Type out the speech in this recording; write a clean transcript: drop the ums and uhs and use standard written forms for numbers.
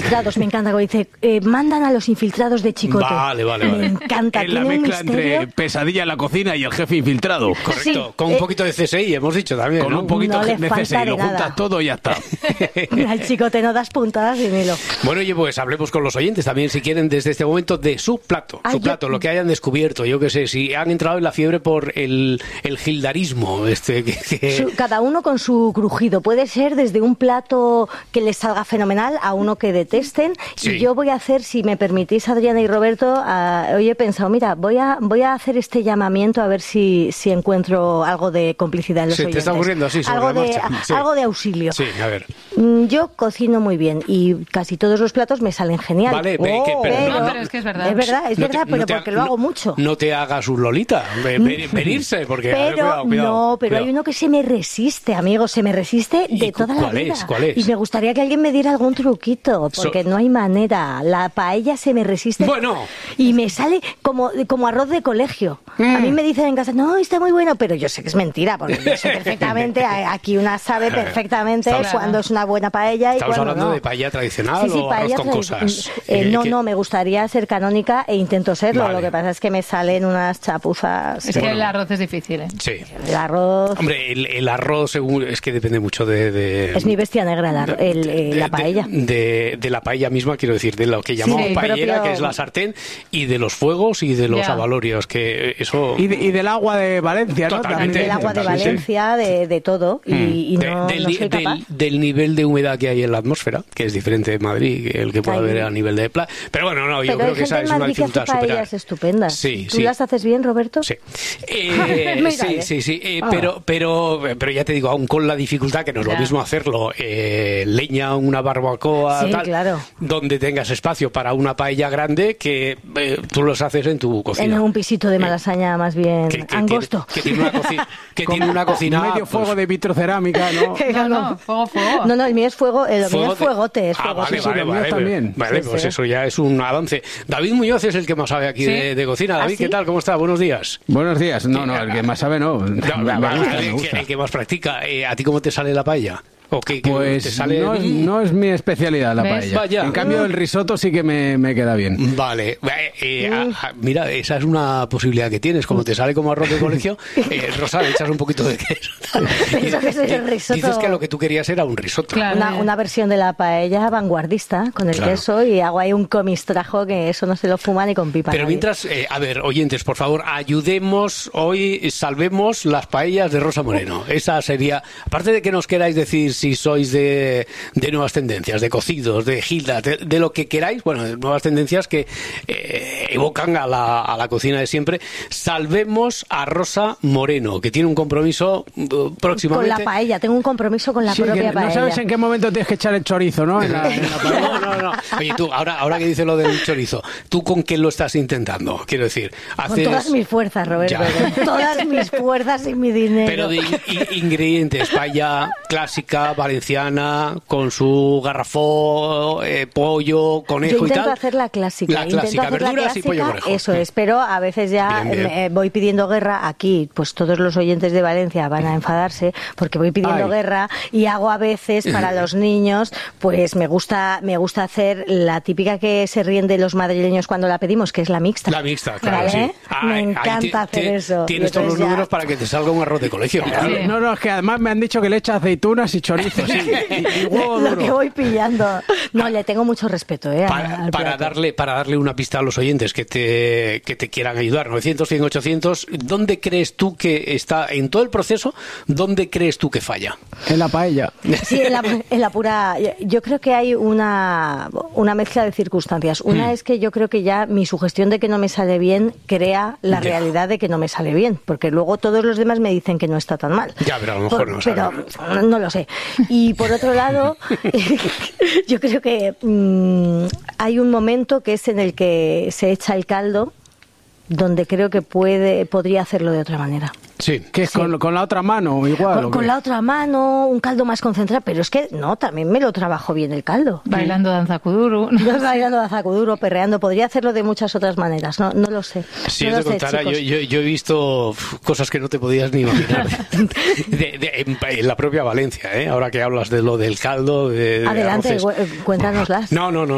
infiltrados, me encanta. Como dice, mandan a los infiltrados de Chicote. Vale. Me encanta. Es la mezcla entre Pesadilla en la cocina y el jefe infiltrado. Correcto. Sí. Con un poquito de CSI, hemos dicho también, Con ¿no? un poquito No le de falta CSI, de lo nada. juntas todo y ya está. Al Chicote no das puntadas y milo. Bueno, oye, pues hablemos con los oyentes también, si quieren, desde este momento, de su plato. Lo que hayan descubierto. Yo qué sé, si han entrado en la fiebre por el gildarismo. Cada uno con su crujido. Puede ser desde un plato que les salga fenomenal a uno que detesten. Sí. Y yo voy a hacer, si me permitís, Adriana y Roberto, hoy he pensado, mira, voy a hacer este llamamiento a ver si encuentro algo de complicidad en los oyentes. Te está ocurriendo así sobre la marcha. Sí. Algo de auxilio. Sí, a ver. Yo cocino muy bien y casi todos los platos me salen genial. Vale, pero es que es verdad. Es verdad, pero porque lo hago mucho. No te hagas un Lolita, venirse, porque... Pero cuidado. Hay uno que se me resiste, amigo, se me resiste de toda la vida. ¿Cuál es? Y me gustaría que alguien me diera algún truquito, porque no hay manera. La paella se me resiste. Bueno. Y me sale como arroz de colegio. A mí me dicen en casa, no, está muy bueno, pero yo sé que es mentira, porque yo sé perfectamente, aquí una sabe perfectamente cuándo es una buena paella y ¿Estamos cuándo hablando no. de paella tradicional o paella arroz con cosas? No, me gustaría ser canónica e intento serlo. Vale. Lo que pasa es que me salen unas chapuzas. Es que el arroz es difícil, ¿eh? Sí. El arroz... Hombre, el arroz es que depende mucho de... Es mi bestia negra la paella. De la paella misma, quiero decir, de lo que llamamos paellera, que es la sartén, y de los fuegos y de los abalorios, que eso... Y del agua de Valencia, ¿no? Totalmente. Del agua de Valencia, de todo, y no soy capaz. Del nivel de humedad que hay en la atmósfera, que es diferente de Madrid, que el que puede haber a nivel de playa. Pero bueno, yo creo que esa es una dificultad que hace superar. paellas estupendas. Sí, ¿Tú las haces bien, Roberto? Sí. Sí. Pero ya te digo, aún con la dificultad, que no es lo mismo hacerlo leña, una barbacoa, tal, claro, donde tengas espacio para una paella grande, que tú los haces en tu cocina. En un pisito de Malasaña más bien angosto. Que tiene una cocina... Medio fuego de vitrocerámica, ¿no? No, fuego. No, el mío es fuego, el mío es fuegote. Vale, también. Vale, pues eso ya es un avance. David Muñoz es el que más sabe aquí de cocina. David, ¿qué tal? ¿Cómo está? Buenos días. Buenos días. No, el que más sabe no. Me gusta. El que más practica. ¿A ti cómo te sale la paella? Pues te sale... no es mi especialidad la paella. Vaya. En cambio el risotto sí que me queda bien. Vale, mira, esa es una posibilidad que tienes. Como te sale como arroz de colegio, Rosa, le echas un poquito de queso. Pienso que es el risotto. Dices que lo que tú querías era un risotto. Claro. Una versión de la paella vanguardista con el queso, y hago ahí un comistrajo que eso no se lo fuma ni con pipa. Pero mientras, a ver, oyentes, por favor, ayudemos hoy, salvemos las paellas de Rosa Moreno. Esa sería, aparte de que nos queráis decir si sois de nuevas tendencias, de cocidos, de gildas, de lo que queráis, bueno, de nuevas tendencias que evocan a la cocina de siempre, salvemos a Rosa Moreno, que tiene un compromiso próximamente. Con la paella, tengo un compromiso con la propia paella. No sabes en qué momento tienes que echar el chorizo, ¿no? En la paella. No. Oye, tú, ahora que dices lo del chorizo, ¿tú con qué lo estás intentando? Quiero decir, con todas mis fuerzas, Roberto, con todas mis fuerzas y mi dinero. Pero de ingredientes, paella clásica, valenciana, con su garrafón, pollo, conejo y tal. Yo intento hacer la clásica. Verduras y pollo conejo. Eso es, pero a veces ya bien. Voy pidiendo guerra. Aquí, pues todos los oyentes de Valencia van a enfadarse porque voy pidiendo guerra, y hago a veces para los niños, pues me gusta hacer la típica que se ríen de los madrileños cuando la pedimos, que es la mixta. La mixta, claro, ¿vale? sí. Me encanta hacer eso. Tienes todos los números para que te salga un arroz de colegio. Claro. Sí. No, es que además me han dicho que le echa aceitunas y chorizo. Y huevo duro. Lo que voy pillando. No, le tengo mucho respeto, para darle una pista a los oyentes que te quieran ayudar. 900, 100, 800. ¿Dónde crees tú que está en todo el proceso? ¿Dónde crees tú que falla? En la paella. Sí, en la pura. Yo creo que hay una mezcla de circunstancias. Una es que yo creo que ya mi sugestión de que no me sale bien crea la realidad de que no me sale bien, porque luego todos los demás me dicen que no está tan mal. Ya, pero a lo mejor no sabe. Pero no lo sé. Y por otro lado, yo creo que hay un momento que es en el que se echa el caldo, donde creo que podría hacerlo de otra manera. Sí. ¿Qué es con la otra mano igual? Con la otra mano, un caldo más concentrado, pero es que no, también me lo trabajo bien el caldo. Bailando danza kuduro. Bailando danza kuduro, perreando, podría hacerlo de muchas otras maneras, no lo sé. Si no yo lo te contara, chicos. yo he visto cosas que no te podías ni imaginar en la propia Valencia, ahora que hablas de lo del caldo. Adelante, arroces. cuéntanoslas. No.